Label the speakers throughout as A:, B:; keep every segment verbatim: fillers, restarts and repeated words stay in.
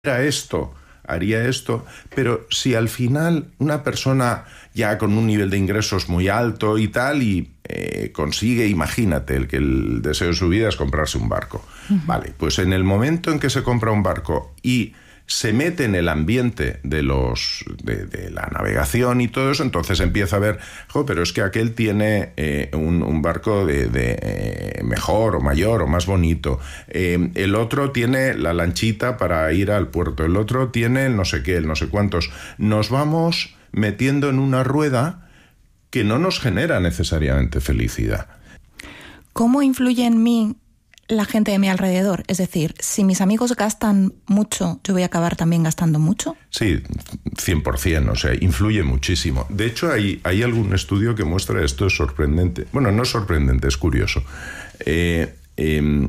A: haría esto, haría esto, pero si al final una persona ya con un nivel de ingresos muy alto y tal, y eh, consigue, imagínate, el que el deseo de su vida es comprarse un barco. Uh-huh. Vale, pues en el momento en que se compra un barco y se mete en el ambiente de los de, de la navegación y todo eso, entonces empieza a ver, jo, pero es que aquel tiene eh, un, un barco de, de eh, mejor o mayor o más bonito, eh, el otro tiene la lanchita para ir al puerto, el otro tiene el no sé qué, el no sé cuántos. Nos vamos metiendo en una rueda que no nos genera necesariamente felicidad.
B: ¿Cómo influye en mí la gente de mi alrededor? Es decir, si mis amigos gastan mucho, ¿yo voy a acabar también gastando mucho?
A: Sí, cien por ciento, o sea, influye muchísimo. De hecho, hay, hay algún estudio que muestra esto, es sorprendente. Bueno, no es sorprendente, es curioso. Eh, eh,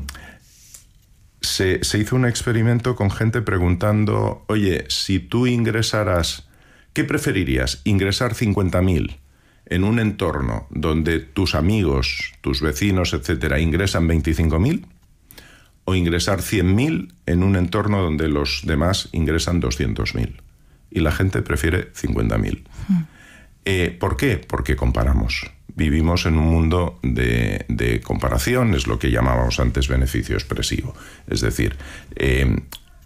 A: se, se hizo un experimento con gente preguntando, oye, si tú ingresaras, ¿qué preferirías? ¿Ingresar cincuenta mil en un entorno donde tus amigos, tus vecinos, etcétera, ingresan veinticinco mil? ¿O ingresar cien mil en un entorno donde los demás ingresan doscientos mil? Y la gente prefiere cincuenta mil. Mm. Eh, ¿Por qué? Porque comparamos. Vivimos en un mundo de, de comparación, es lo que llamábamos antes beneficio expresivo. Es decir, eh,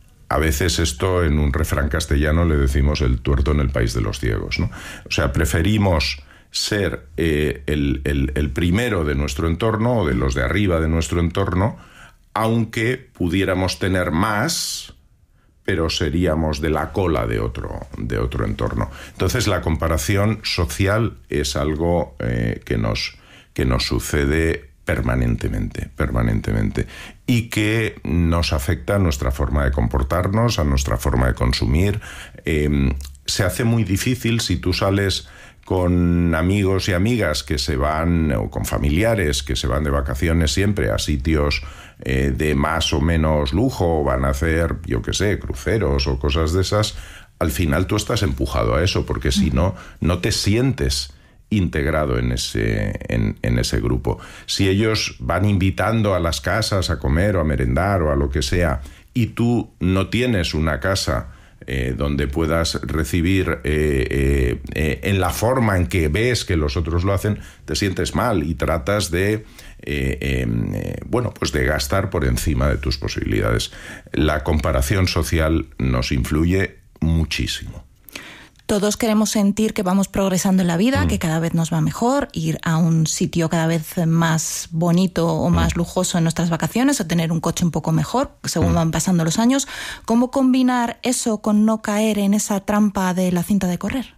A: a veces esto en un refrán castellano le decimos el tuerto en el país de los ciegos, ¿no? O sea, preferimos ser eh, el, el, el primero de nuestro entorno o de los de arriba de nuestro entorno, aunque pudiéramos tener más, pero seríamos de la cola de otro, de otro entorno. Entonces la comparación social es algo eh, que nos, que nos sucede permanentemente, permanentemente, y que nos afecta a nuestra forma de comportarnos, a nuestra forma de consumir. Eh, se hace muy difícil si tú sales con amigos y amigas que se van, o con familiares que se van de vacaciones siempre a sitios eh, de más o menos lujo, van a hacer, yo qué sé, cruceros o cosas de esas. Al final tú estás empujado a eso, porque si no, no te sientes integrado en ese, en, en ese grupo. Si ellos van invitando a las casas a comer o a merendar o a lo que sea, y tú no tienes una casa Eh, donde puedas recibir eh, eh, eh, en la forma en que ves que los otros lo hacen, te sientes mal y tratas de eh, eh, bueno, pues de gastar por encima de tus posibilidades. La comparación social nos influye muchísimo.
B: Todos queremos sentir que vamos progresando en la vida, mm. que cada vez nos va mejor, ir a un sitio cada vez más bonito o más mm. lujoso en nuestras vacaciones, o tener un coche un poco mejor según mm. van pasando los años. ¿Cómo combinar eso con no caer en esa trampa de la cinta de correr?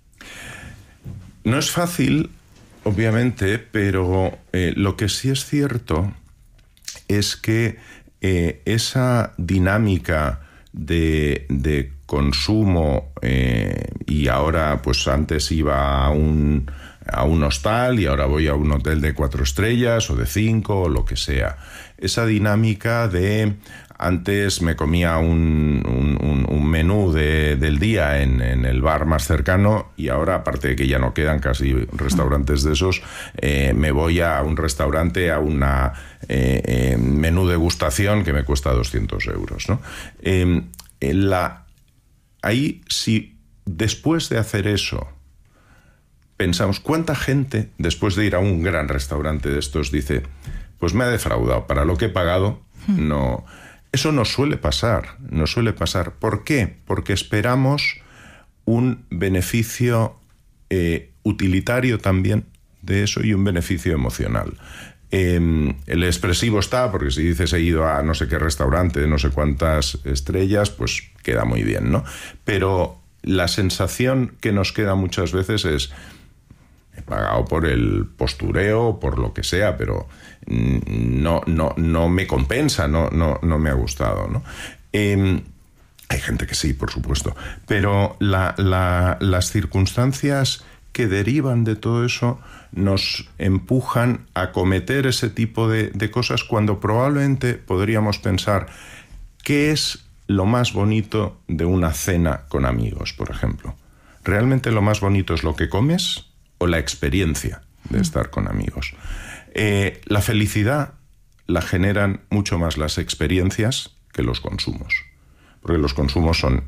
A: No es fácil, obviamente, pero eh, lo que sí es cierto es que eh, esa dinámica de, de consumo, eh, y ahora pues antes iba a un, a un hostal y ahora voy a un hotel de cuatro estrellas o de cinco o lo que sea. Esa dinámica de antes me comía un, un, un menú de, del día en, en el bar más cercano, y ahora, aparte de que ya no quedan casi restaurantes de esos, eh, me voy a un restaurante a una eh, eh, menú degustación que me cuesta doscientos euros, ¿no? Eh, la Ahí, si después de hacer eso pensamos, ¿cuánta gente después de ir a un gran restaurante de estos dice, pues me ha defraudado, para lo que he pagado? No, eso no suele pasar, no suele pasar. ¿Por qué? Porque esperamos un beneficio eh, utilitario también de eso y un beneficio emocional. Eh, el expresivo está, porque si dices he ido a no sé qué restaurante de no sé cuántas estrellas, pues queda muy bien, ¿no? Pero la sensación que nos queda muchas veces es, he pagado por el postureo, por lo que sea, pero no, no, no me compensa, no, no, no me ha gustado, ¿no? Eh, hay gente que sí, por supuesto, pero la, la, las circunstancias que derivan de todo eso nos empujan a cometer ese tipo de, de cosas, cuando probablemente podríamos pensar qué es lo más bonito de una cena con amigos, por ejemplo. ¿Realmente lo más bonito es lo que comes o la experiencia de estar con amigos? Eh, la felicidad la generan mucho más las experiencias que los consumos. porque los consumos son